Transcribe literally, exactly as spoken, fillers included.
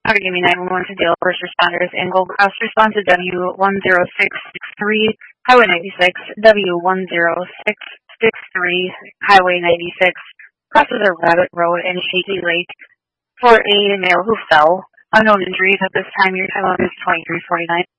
Okay, give me nine one one to deal first responders in Gold Cross. Respond to W one zero six six three, Highway ninety-six, W one zero six six three, Highway ninety-six, crosses a rabbit road in Shady Lake for a male who fell. Unknown injuries at this time. Your time limit is twenty-three forty-nine.